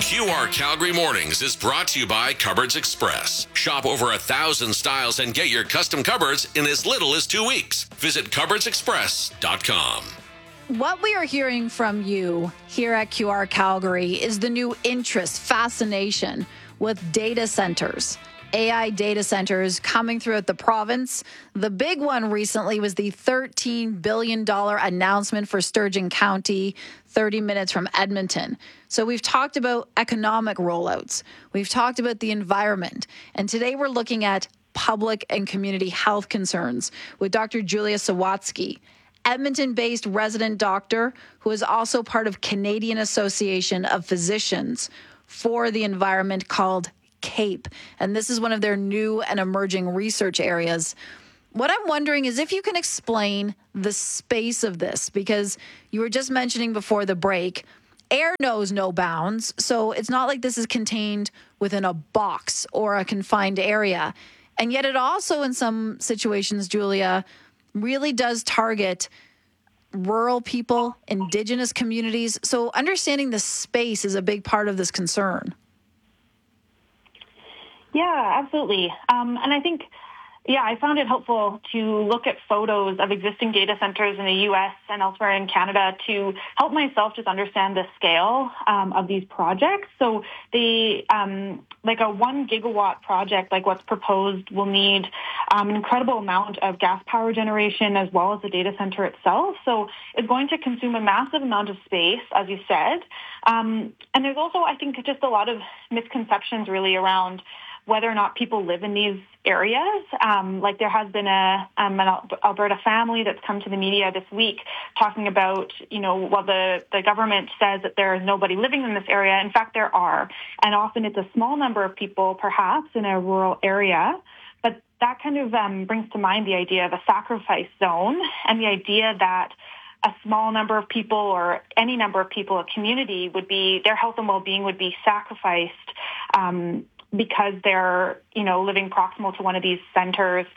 QR Calgary Mornings is brought to you by Cupboards Express. Shop over 1,000 styles and get your custom cupboards in as little as 2 weeks. Visit cupboardsexpress.com. What we are hearing from you here at QR Calgary is the new interest, fascination with data centers. AI data centers coming throughout the province. The big one recently was the $13 billion announcement for Sturgeon County, 30 minutes from Edmonton. So we've talked about economic rollouts. We've talked about the environment. And today we're looking at public and community health concerns with Dr. Julia Sawatsky, Edmonton-based resident doctor who is also part of Canadian Association of Physicians for the Environment called CAPE, and this is one of their new and emerging research areas. What I'm wondering is if you can explain the space of this, because you were just mentioning before the break, air knows no bounds, so it's not like this is contained within a box or a confined area. And yet it also, in some situations, Julia, really does target rural people, Indigenous communities. So understanding the space is a big part of this concern. Yeah, absolutely. And I think, I found it helpful to look at photos of existing data centers in the U.S. and elsewhere in Canada to help myself just understand the scale of these projects. So like a 1 gigawatt project, like what's proposed, will need an incredible amount of gas power generation as well as the data center itself. So it's going to consume a massive amount of space, as you said. And there's also, I think, just a lot of misconceptions really around whether or not people live in these areas. Like there has been an Alberta family that's come to the media this week talking about, the government says that there is nobody living in this area. In fact, there are. And often it's a small number of people, perhaps, in a rural area. But that kind of brings to mind the idea of a sacrifice zone and the idea that a small number of people or any number of people, a community, their health and well-being would be sacrificed because they're, living proximal to one of these centers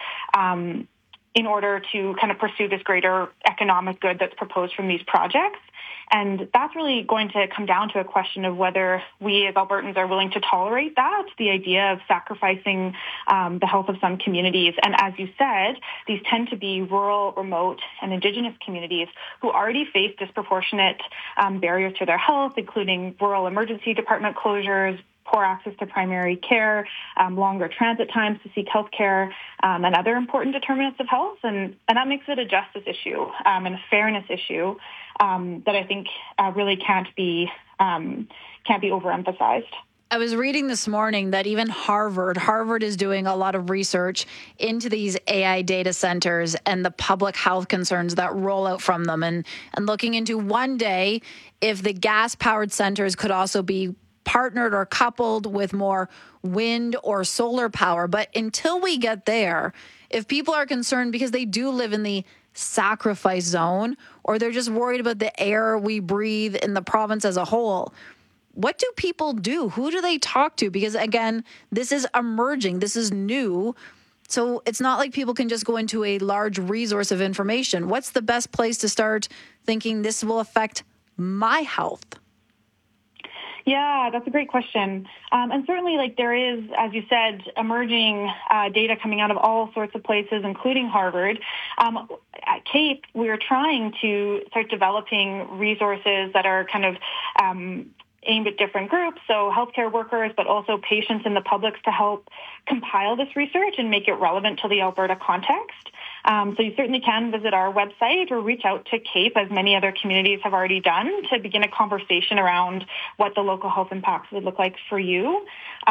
in order to kind of pursue this greater economic good that's proposed from these projects. And that's really going to come down to a question of whether we as Albertans are willing to tolerate that, the idea of sacrificing the health of some communities. And as you said, these tend to be rural, remote, and Indigenous communities who already face disproportionate barriers to their health, including rural emergency department closures, poor access to primary care, longer transit times to seek health care, and other important determinants of health. And that makes it a justice issue and a fairness issue that I think really can't be overemphasized. I was reading this morning that even Harvard is doing a lot of research into these AI data centers and the public health concerns that roll out from them, and looking into one day if the gas-powered centers could also be partnered or coupled with more wind or solar power. But until we get there, if people are concerned because they do live in the sacrifice zone or they're just worried about the air we breathe in the province as a whole, what do people do? Who do they talk to? Because again, this is emerging. This is new. So it's not like people can just go into a large resource of information. What's the best place to start thinking this will affect my health? Yeah, that's a great question. And certainly, there is, as you said, emerging data coming out of all sorts of places, including Harvard. At CAPE, we're trying to start developing resources that are kind of aimed at different groups, so healthcare workers, but also patients and the publics, to help compile this research and make it relevant to the Alberta context. So you certainly can visit our website or reach out to CAPE, as many other communities have already done, to begin a conversation around what the local health impacts would look like for you,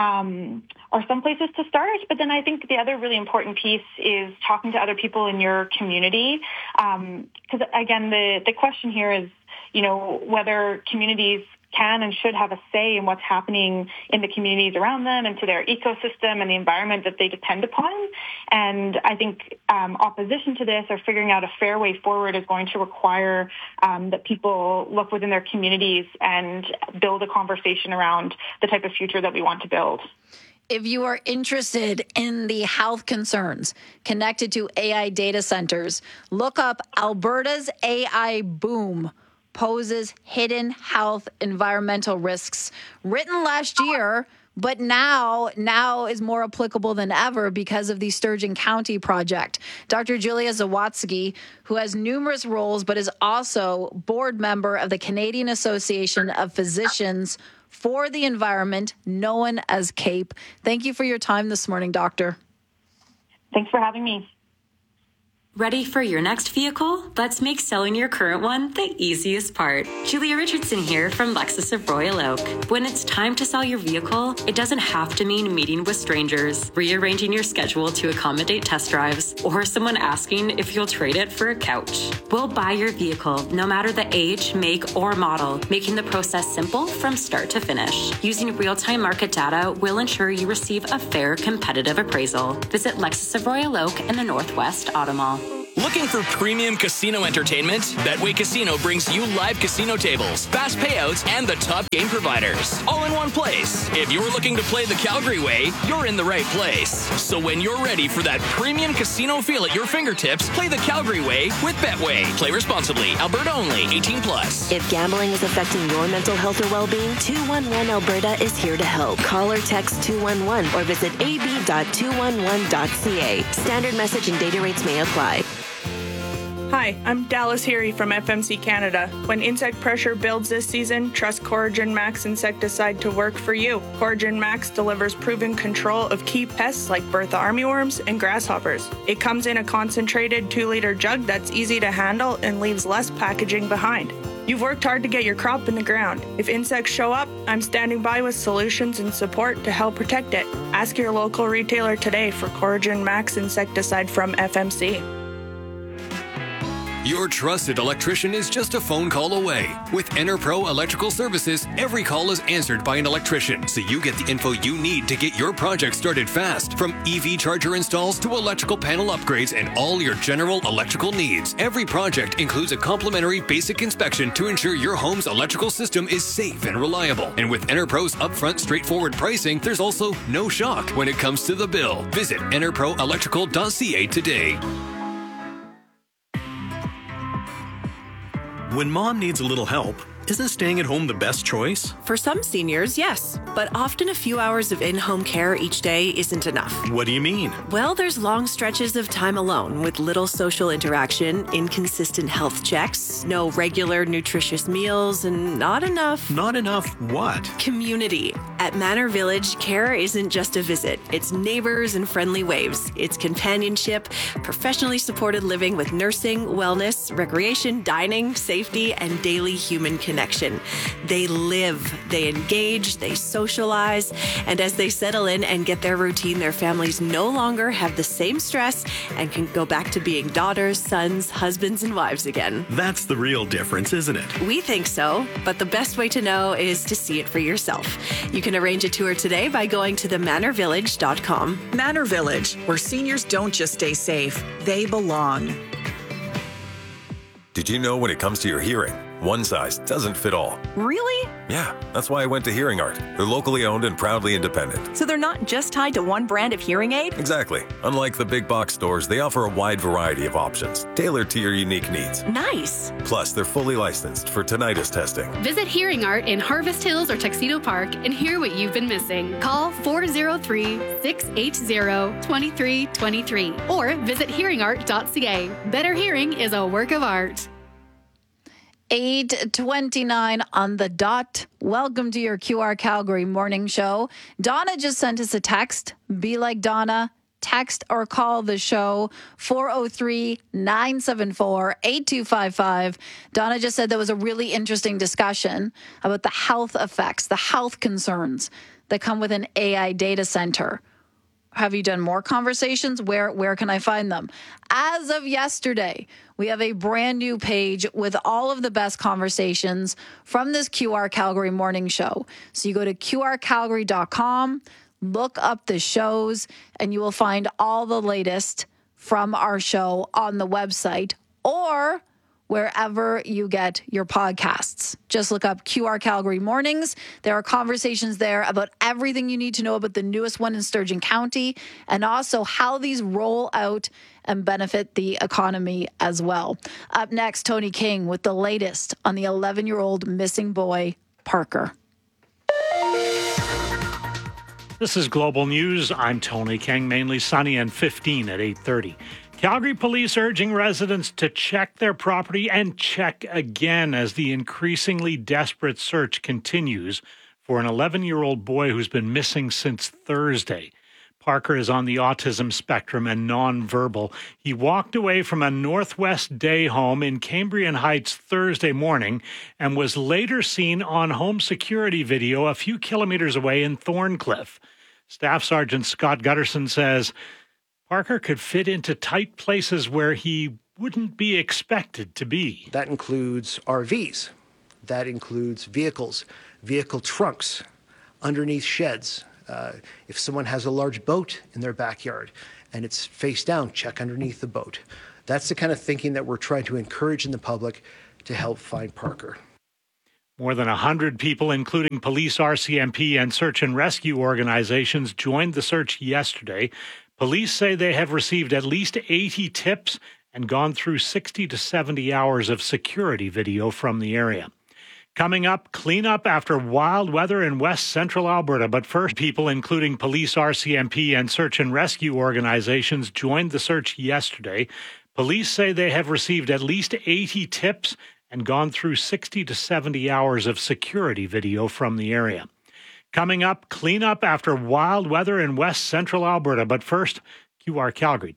or some places to start. But then I think the other really important piece is talking to other people in your community. Because again, the question here is, whether communities can and should have a say in what's happening in the communities around them and to their ecosystem and the environment that they depend upon. And I think opposition to this, or figuring out a fair way forward, is going to require that people look within their communities and build a conversation around the type of future that we want to build. If you are interested in the health concerns connected to AI data centers, look up Alberta's AI Boom poses hidden health environmental risks. Written last year, but now is more applicable than ever because of the Sturgeon County project. Dr. Julia Zawadzki, who has numerous roles but is also board member of the Canadian Association of Physicians for the Environment, known as CAPE. Thank you for your time this morning, Doctor. Thanks for having me. Ready for your next vehicle? Let's make selling your current one the easiest part. Julia Richardson here from Lexus of Royal Oak. When it's time to sell your vehicle, it doesn't have to mean meeting with strangers, rearranging your schedule to accommodate test drives, or someone asking if you'll trade it for a couch. We'll buy your vehicle, no matter the age, make, or model, making the process simple from start to finish. Using real-time market data will ensure you receive a fair, competitive appraisal. Visit Lexus of Royal Oak in the Northwest Auto Mall. Looking for premium casino entertainment? Betway Casino brings you live casino tables, fast payouts, and the top game providers, all in one place. If you're looking to play the Calgary way, you're in the right place. So when you're ready for that premium casino feel at your fingertips, play the Calgary way with Betway. Play responsibly. Alberta only. 18+. If gambling is affecting your mental health or well-being, 211 Alberta is here to help. Call or text 211 or visit ab.211.ca. Standard message and data rates may apply. Hi, I'm Dallas Heary from FMC Canada. When insect pressure builds this season, trust Coragen Max insecticide to work for you. Coragen Max delivers proven control of key pests like Bertha armyworms and grasshoppers. It comes in a concentrated 2-liter jug that's easy to handle and leaves less packaging behind. You've worked hard to get your crop in the ground. If insects show up, I'm standing by with solutions and support to help protect it. Ask your local retailer today for Coragen Max insecticide from FMC. Your trusted electrician is just a phone call away. With EnerPro Electrical Services, every call is answered by an electrician, so you get the info you need to get your project started fast. From EV charger installs to electrical panel upgrades and all your general electrical needs. Every project includes a complimentary basic inspection to ensure your home's electrical system is safe and reliable. And with EnerPro's upfront straightforward pricing, there's also no shock when it comes to the bill. Visit enerproelectrical.ca today. When mom needs a little help, isn't staying at home the best choice? For some seniors, yes, but often a few hours of in-home care each day isn't enough. What do you mean? Well, there's long stretches of time alone with little social interaction, inconsistent health checks, no regular nutritious meals, and not enough... Not enough what? Community. At Manor Village, care isn't just a visit. It's neighbors and friendly waves. It's companionship, professionally supported living with nursing, wellness, recreation, dining, safety, and daily human connection. They live, they engage, they socialize, and as they settle in and get their routine, their families no longer have the same stress and can go back to being daughters, sons, husbands, and wives again. That's the real difference, isn't it? We think so, but the best way to know is to see it for yourself. You can arrange a tour today by going to themanorvillage.com. Manor Village, where seniors don't just stay safe, they belong. Did you know when it comes to your hearing, one size doesn't fit all? Really? Yeah, that's why I went to Hearing Art. They're locally owned and proudly independent. So they're not just tied to one brand of hearing aid? Exactly. Unlike the big box stores, they offer a wide variety of options, tailored to your unique needs. Nice. Plus, they're fully licensed for tinnitus testing. Visit Hearing Art in Harvest Hills or Tuxedo Park and hear what you've been missing. Call 403-680-2323 or visit hearingart.ca. Better hearing is a work of art. 8:29 on the dot. Welcome to your QR Calgary morning show. Donna just sent us a text. Be like Donna. Text or call the show 403-974-8255. Donna just said there was a really interesting discussion about the health effects, the health concerns that come with an AI data center. Have you done more conversations? Where can I find them? As of yesterday, we have a brand new page with all of the best conversations from this QR Calgary morning show. So you go to qrcalgary.com, look up the shows, and you will find all the latest from our show on the website. Or wherever you get your podcasts. Just look up QR Calgary Mornings. There are conversations there about everything you need to know about the newest one in Sturgeon County and also how these roll out and benefit the economy as well. Up next, Tony King with the latest on the 11-year-old missing boy, Parker. This is Global News. I'm Tony King, mainly sunny and 15 at 8:30. Calgary police urging residents to check their property and check again as the increasingly desperate search continues for an 11-year-old boy who's been missing since Thursday. Parker is on the autism spectrum and nonverbal. He walked away from a Northwest Day home in Cambrian Heights Thursday morning and was later seen on home security video a few kilometers away in Thorncliffe. Staff Sergeant Scott Gutterson says Parker could fit into tight places where he wouldn't be expected to be. That includes RVs. That includes vehicles, vehicle trunks, underneath sheds. If someone has a large boat in their backyard and it's face down, check underneath the boat. That's the kind of thinking that we're trying to encourage in the public to help find Parker. More than 100 people, including police, RCMP, and search and rescue organizations, joined the search yesterday. Police say they have received at least 80 tips and gone through 60 to 70 hours of security video from the area. Coming up, cleanup after wild weather in west central Alberta. But first, people, including police, RCMP, and search and rescue organizations, joined the search yesterday. Police say they have received at least 80 tips and gone through 60 to 70 hours of security video from the area. Coming up, cleanup after wild weather in west central Alberta. But first, QR Calgary.